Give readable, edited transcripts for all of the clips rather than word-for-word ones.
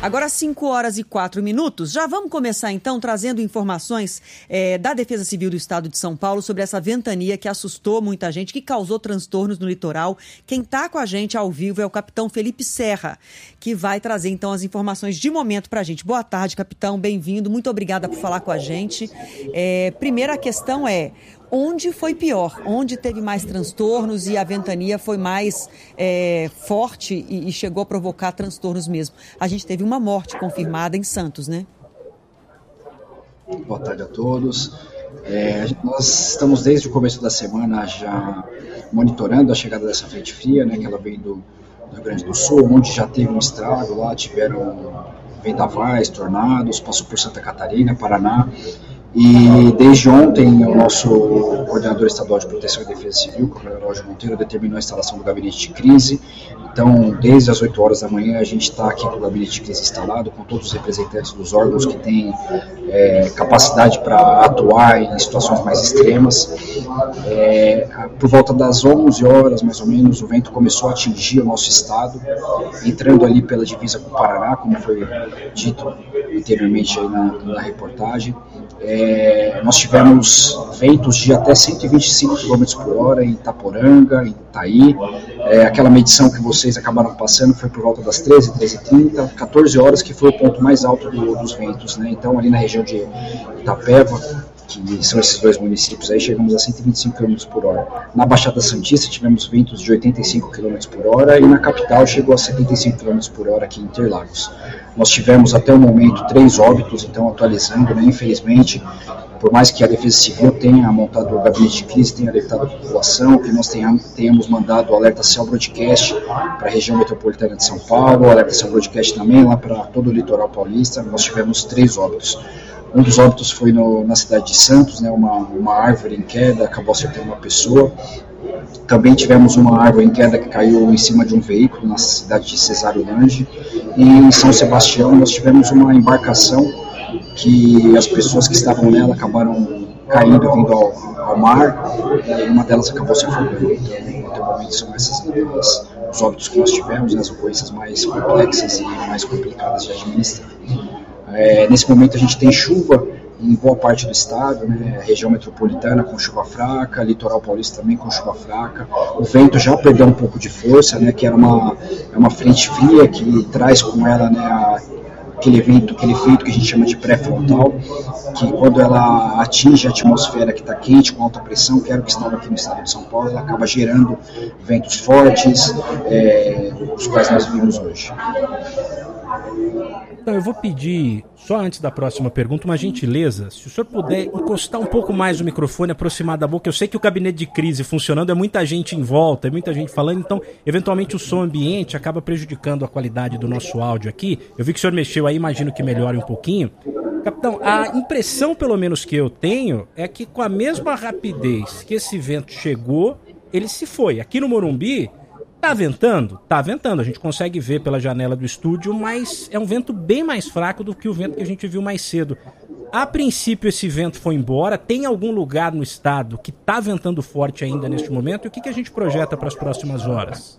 Agora 5h04. Já vamos começar então trazendo informações da Defesa Civil do Estado de São Paulo sobre essa ventania que assustou muita gente, que causou transtornos no litoral. Quem está com a gente ao vivo é o capitão Felipe Serra, que vai trazer então as informações de momento para a gente. Boa tarde, capitão, bem-vindo, muito obrigada por falar com a gente. Primeira questão é: onde foi pior? Onde teve mais transtornos e a ventania foi mais forte e chegou a provocar transtornos mesmo? A gente teve uma morte confirmada em Santos, né? Boa tarde a todos. Nós estamos desde o começo da semana já monitorando a chegada dessa frente fria, né, que ela vem do Rio Grande do Sul, onde já teve um estrago lá, tiveram vendavais, tornados, passou por Santa Catarina, Paraná. E desde ontem o nosso coordenador estadual de proteção e defesa civil, o coronel Roger Monteiro, determinou a instalação do gabinete de crise. Então, desde as 8 horas da manhã, a gente está aqui com o gabinete de crise instalado, com todos os representantes dos órgãos que têm capacidade para atuar em situações mais extremas. Por volta das 11 horas, mais ou menos, o vento começou a atingir o nosso estado, entrando ali pela divisa com o Paraná, como foi dito anteriormente aí na reportagem. Nós tivemos ventos de até 125 km por hora em Itaporanga, em Itaí. Aquela medição que vocês acabaram passando foi por volta das 13h30, 14 horas, que foi o ponto mais alto dos ventos, né? Então, ali na região de Itapeva, que são esses dois municípios, aí chegamos a 125 km por hora. Na Baixada Santista tivemos ventos de 85 km por hora e na capital chegou a 75 km por hora aqui em Interlagos. Nós tivemos até o momento 3 óbitos, então atualizando, né? Infelizmente, por mais que a Defesa Civil tenha montado o gabinete de crise, tenha alertado a população, que nós tenhamos mandado o alerta Cell Broadcast para a região metropolitana de São Paulo, o alerta Cell Broadcast também lá para todo o litoral paulista, nós tivemos 3 óbitos. Um dos óbitos foi na cidade de Santos, né, uma árvore em queda, acabou acertando uma pessoa. Também tivemos uma árvore em queda que caiu em cima de um veículo na cidade de Cesário Lange. E em São Sebastião nós tivemos uma embarcação que as pessoas que estavam nela acabaram caindo, vindo ao mar, e uma delas acabou se afogando. Então, até o momento são esses os óbitos que nós tivemos, as ocorrências mais complexas e mais complicadas de administrar. Nesse momento a gente tem chuva em boa parte do estado, né? Região metropolitana com chuva fraca, litoral paulista também com chuva fraca. O vento já perdeu um pouco de força, né? Que era uma frente fria que traz com ela, né, aquele efeito que a gente chama de pré-frontal, que quando ela atinge a atmosfera que está quente, com alta pressão, que era o que estava aqui no estado de São Paulo, ela acaba gerando ventos fortes, os quais nós vimos hoje. Então, eu vou pedir, só antes da próxima pergunta, uma gentileza. Se o senhor puder encostar um pouco mais o microfone, aproximar da boca. Eu sei que o gabinete de crise funcionando, é muita gente em volta, é muita gente falando, então, eventualmente, o som ambiente acaba prejudicando a qualidade do nosso áudio aqui. Eu vi que o senhor mexeu aí, imagino que melhore um pouquinho. Capitão, a impressão, pelo menos, que eu tenho, é que com a mesma rapidez que esse vento chegou, ele se foi. Aqui no Morumbi, tá ventando? Tá ventando, a gente consegue ver pela janela do estúdio, mas é um vento bem mais fraco do que o vento que a gente viu mais cedo. A princípio esse vento foi embora, tem algum lugar no estado que tá ventando forte ainda neste momento? E o que a gente projeta para as próximas horas?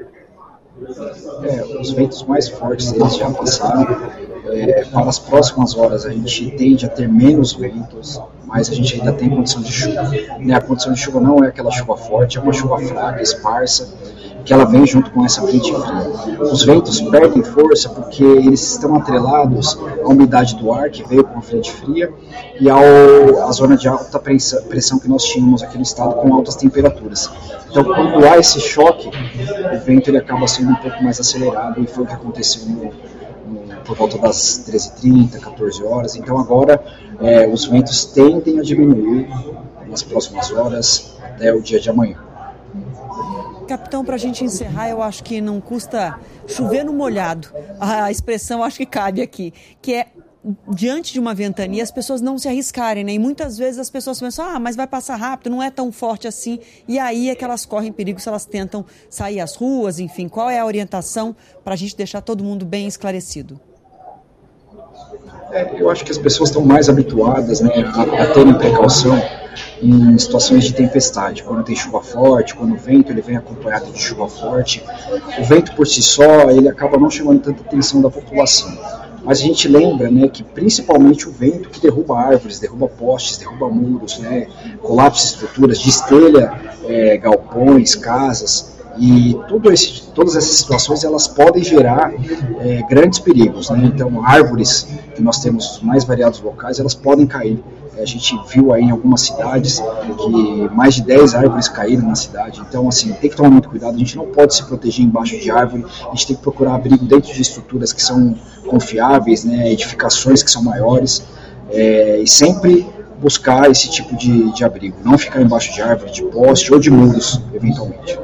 Os ventos mais fortes eles já passaram. Para as próximas horas a gente tende a ter menos ventos, mas a gente ainda tem condição de chuva. A condição de chuva não é aquela chuva forte, é uma chuva fraca, esparsa, que ela vem junto com essa frente fria. Os ventos perdem força porque eles estão atrelados à umidade do ar que veio com a frente fria e à zona de alta pressão que nós tínhamos aqui no estado com altas temperaturas. Então, quando há esse choque, o vento ele acaba sendo um pouco mais acelerado e foi o que aconteceu por volta das 13h30, 14 horas. Então, agora os ventos tendem a diminuir nas próximas horas até o dia de amanhã. Capitão, para a gente encerrar, eu acho que não custa chover no molhado. A expressão acho que cabe aqui, que é diante de uma ventania as pessoas não se arriscarem, né? E muitas vezes as pessoas pensam, mas vai passar rápido, não é tão forte assim, e aí é que elas correm perigo se elas tentam sair às ruas, enfim. Qual é a orientação para a gente deixar todo mundo bem esclarecido? Eu acho que as pessoas estão mais habituadas, né, a terem precaução em situações de tempestade, quando tem chuva forte, quando o vento ele vem acompanhado de chuva forte. O vento por si só, ele acaba não chamando tanta atenção da população. Mas a gente lembra, né, que principalmente o vento que derruba árvores, derruba postes, derruba muros, né, colapsa estruturas, destelha galpões, casas, e todas essas situações elas podem gerar grandes perigos, né? Então árvores que nós temos nos mais variados locais, elas podem cair. A gente viu aí em algumas cidades que mais de 10 árvores caíram na cidade. Então, assim, tem que tomar muito cuidado. A gente não pode se proteger embaixo de árvore. A gente tem que procurar abrigo dentro de estruturas que são confiáveis, né, edificações que são maiores, e sempre buscar esse tipo de abrigo. Não ficar embaixo de árvore, de poste ou de muros, eventualmente.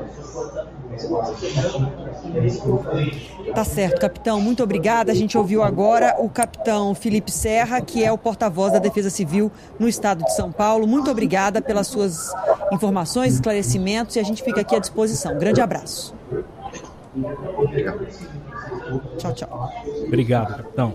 Tá certo, capitão. Muito obrigada. A gente ouviu agora o capitão Felipe Serra, que é o porta-voz da Defesa Civil no estado de São Paulo. Muito obrigada pelas suas informações, esclarecimentos, e a gente fica aqui à disposição. Grande abraço. Tchau, tchau. Obrigado, capitão.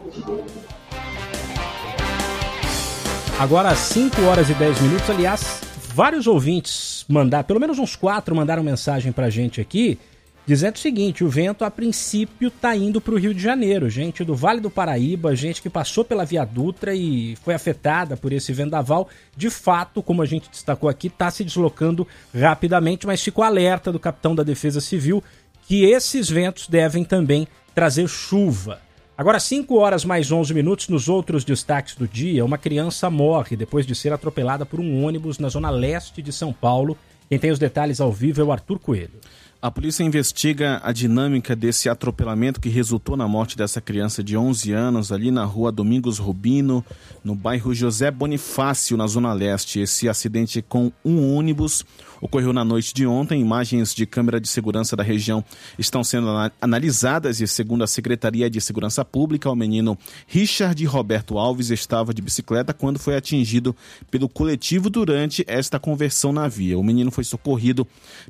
Agora, às 5 horas e 10 minutos, aliás, vários ouvintes pelo menos uns 4 mandaram mensagem pra gente aqui, dizendo o seguinte: o vento a princípio está indo para o Rio de Janeiro, gente do Vale do Paraíba, gente que passou pela Via Dutra e foi afetada por esse vendaval, de fato, como a gente destacou aqui, está se deslocando rapidamente, mas ficou alerta do capitão da Defesa Civil que esses ventos devem também trazer chuva. Agora, 5 horas mais 11 minutos, nos outros destaques do dia, uma criança morre depois de ser atropelada por um ônibus na zona leste de São Paulo. Quem tem os detalhes ao vivo é o Arthur Coelho. A polícia investiga a dinâmica desse atropelamento que resultou na morte dessa criança de 11 anos ali na rua Domingos Rubino, no bairro José Bonifácio, na Zona Leste. Esse acidente com um ônibus ocorreu na noite de ontem. Imagens de câmera de segurança da região estão sendo analisadas e, segundo a Secretaria de Segurança Pública, o menino Richard Roberto Alves estava de bicicleta quando foi atingido pelo coletivo durante esta conversão na via. O menino foi socorrido,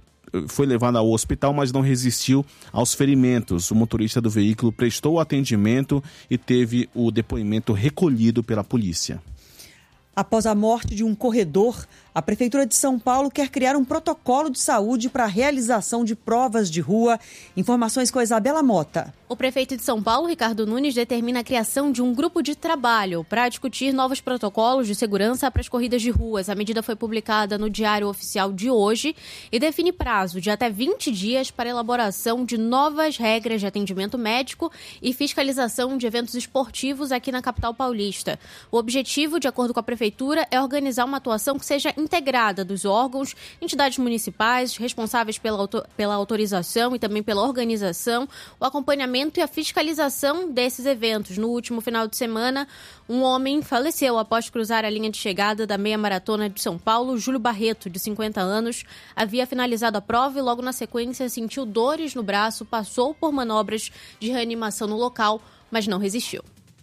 foi levado ao hospital, mas não resistiu aos ferimentos. O motorista do veículo prestou atendimento e teve o depoimento recolhido pela polícia. Após a morte de um corredor, a Prefeitura de São Paulo quer criar um protocolo de saúde para a realização de provas de rua. Informações com a Isabela Mota. O prefeito de São Paulo, Ricardo Nunes, determina a criação de um grupo de trabalho para discutir novos protocolos de segurança para as corridas de ruas. A medida foi publicada no Diário Oficial de hoje e define prazo de até 20 dias para a elaboração de novas regras de atendimento médico e fiscalização de eventos esportivos aqui na capital paulista. O objetivo, de acordo com a Prefeitura, é organizar uma atuação que seja integrada dos órgãos, entidades municipais responsáveis pela autorização e também pela organização, o acompanhamento e a fiscalização desses eventos. No último final de semana, um homem faleceu após cruzar a linha de chegada da meia maratona de São Paulo. Júlio Barreto, de 50 anos, havia finalizado a prova e logo na sequência sentiu dores no braço, passou por manobras de reanimação no local, mas não resistiu.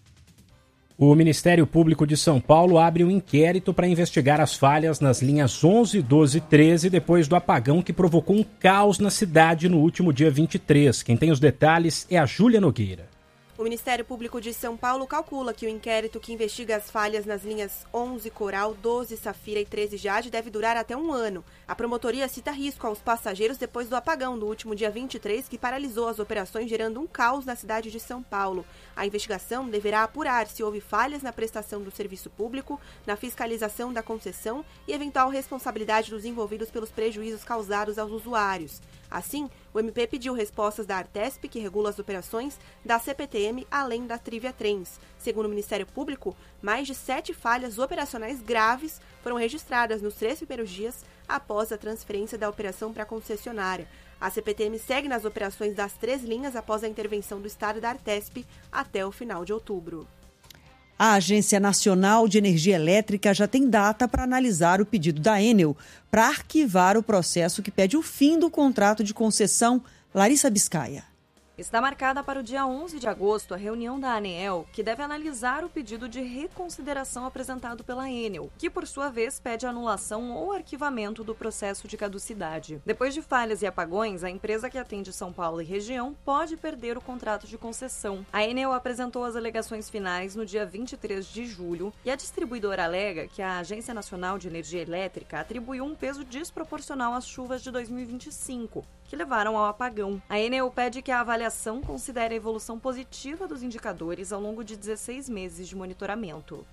O Ministério Público de São Paulo abre um inquérito para investigar as falhas nas linhas 11, 12 e 13 depois do apagão que provocou um caos na cidade no último dia 23. Quem tem os detalhes é a Júlia Nogueira. O Ministério Público de São Paulo calcula que o inquérito que investiga as falhas nas linhas 11 Coral, 12 Safira e 13 Jade deve durar até um ano. A promotoria cita risco aos passageiros depois do apagão do último dia 23, que paralisou as operações, gerando um caos na cidade de São Paulo. A investigação deverá apurar se houve falhas na prestação do serviço público, na fiscalização da concessão e eventual responsabilidade dos envolvidos pelos prejuízos causados aos usuários. Assim, o MP pediu respostas da Artesp, que regula as operações, da CPTM, além da Trivia Trens. Segundo o Ministério Público, mais de 7 falhas operacionais graves foram registradas nos 3 primeiros dias após a transferência da operação para a concessionária. A CPTM segue nas operações das 3 linhas após a intervenção do Estado e da Artesp até o final de outubro. A Agência Nacional de Energia Elétrica já tem data para analisar o pedido da Enel para arquivar o processo que pede o fim do contrato de concessão. Larissa Biscaia. Está marcada para o dia 11 de agosto a reunião da ANEEL, que deve analisar o pedido de reconsideração apresentado pela Enel, que por sua vez pede anulação ou arquivamento do processo de caducidade. Depois de falhas e apagões, a empresa que atende São Paulo e região pode perder o contrato de concessão. A Enel apresentou as alegações finais no dia 23 de julho e a distribuidora alega que a Agência Nacional de Energia Elétrica atribuiu um peso desproporcional às chuvas de 2025, que levaram ao apagão. A Enel pede que a avaliação considere a evolução positiva dos indicadores ao longo de 16 meses de monitoramento.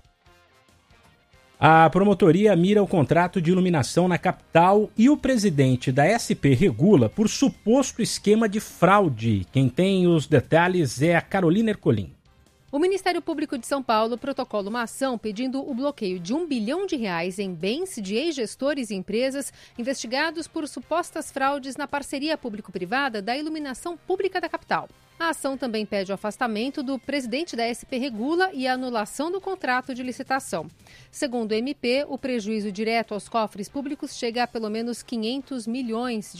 A promotoria mira o contrato de iluminação na capital e o presidente da SP Regula por suposto esquema de fraude. Quem tem os detalhes é a Carolina Ercolim. O Ministério Público de São Paulo protocola uma ação pedindo o bloqueio de R$1 bilhão em bens de ex-gestores e empresas investigados por supostas fraudes na parceria público-privada da iluminação pública da capital. A ação também pede o afastamento do presidente da SP Regula e a anulação do contrato de licitação. Segundo o MP, o prejuízo direto aos cofres públicos chega a pelo menos R$500 milhões.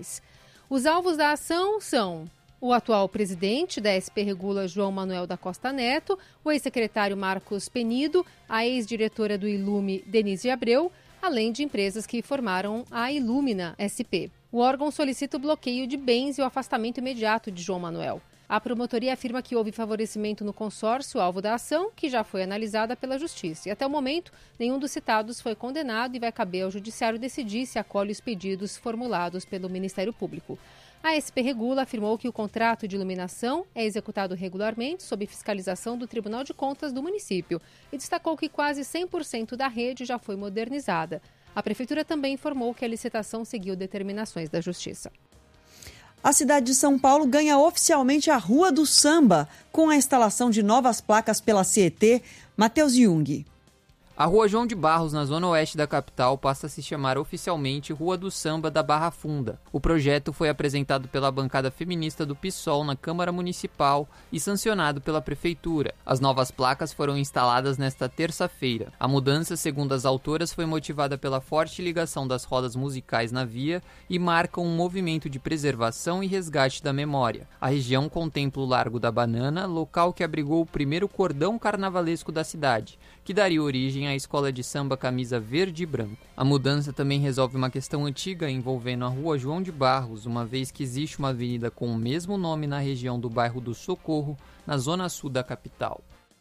Os alvos da ação são o atual presidente da SP Regula, João Manuel da Costa Neto, o ex-secretário Marcos Penido, a ex-diretora do Ilume, Denise Abreu, além de empresas que formaram a Ilumina SP. O órgão solicita o bloqueio de bens e o afastamento imediato de João Manuel. A promotoria afirma que houve favorecimento no consórcio alvo da ação, que já foi analisada pela Justiça. E até o momento, nenhum dos citados foi condenado e vai caber ao Judiciário decidir se acolhe os pedidos formulados pelo Ministério Público. A SP Regula afirmou que o contrato de iluminação é executado regularmente sob fiscalização do Tribunal de Contas do município e destacou que quase 100% da rede já foi modernizada. A Prefeitura também informou que a licitação seguiu determinações da Justiça. A cidade de São Paulo ganha oficialmente a Rua do Samba, com a instalação de novas placas pela CET. Matheus Jung. A Rua João de Barros, na zona oeste da capital, passa a se chamar oficialmente Rua do Samba da Barra Funda. O projeto foi apresentado pela bancada feminista do PSOL na Câmara Municipal e sancionado pela Prefeitura. As novas placas foram instaladas nesta terça-feira. A mudança, segundo as autoras, foi motivada pela forte ligação das rodas musicais na via e marca um movimento de preservação e resgate da memória. A região contempla o Largo da Banana, local que abrigou o primeiro cordão carnavalesco da cidade, que daria origem à escola de samba Camisa Verde e Branco. A mudança também resolve uma questão antiga envolvendo a Rua João de Barros, uma vez que existe uma avenida com o mesmo nome na região do bairro do Socorro, na zona sul da capital.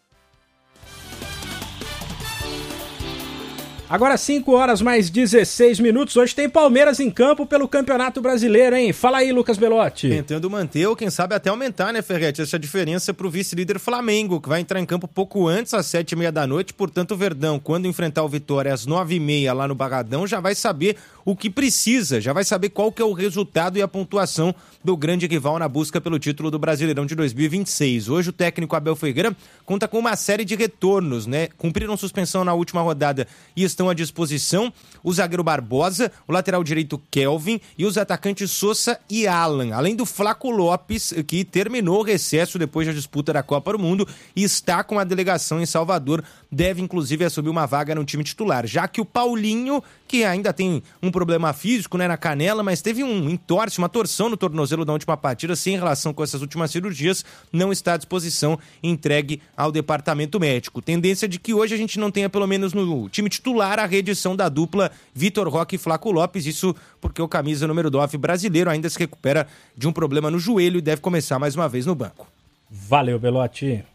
Agora 5h mais 16 minutos. Hoje tem Palmeiras em campo pelo Campeonato Brasileiro, hein? Fala aí, Lucas Belotti. Tentando manter ou quem sabe até aumentar, né, Ferretti? Essa diferença pro vice-líder Flamengo, que vai entrar em campo pouco antes, às 7h30 da noite. Portanto, o Verdão, quando enfrentar o Vitória às 9h30 lá no Barradão, já vai saber o que precisa, já vai saber qual que é o resultado e a pontuação do grande rival na busca pelo título do Brasileirão de 2026. Hoje o técnico Abel Ferreira conta com uma série de retornos, né? Cumpriram suspensão na última rodada e estão à disposição o zagueiro Barbosa, o lateral direito Kelvin e os atacantes Sousa e Alan, além do Flaco Lopes, que terminou o recesso depois da disputa da Copa do Mundo e está com a delegação em Salvador, deve inclusive assumir uma vaga no time titular, já que o Paulinho, que ainda tem um problema físico, né, na canela, mas teve um entorse, uma torção no tornozelo da última partida, sem relação com essas últimas cirurgias, não está à disposição, entregue ao departamento médico. Tendência de que hoje a gente não tenha, pelo menos no time titular, a reedição da dupla Vitor Roque e Flaco Lopes, isso porque o camisa número 9 brasileiro ainda se recupera de um problema no joelho e deve começar mais uma vez no banco. Valeu, Belotti.